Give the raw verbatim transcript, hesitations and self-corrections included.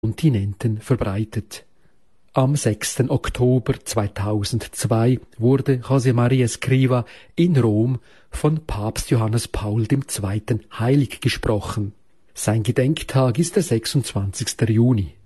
Kontinenten verbreitet. Am sechsten Oktober zweitausendzwei wurde José María Escrivá in Rom von Papst Johannes Paul der Zweite heilig gesprochen. Sein Gedenktag ist der sechsundzwanzigste Juni.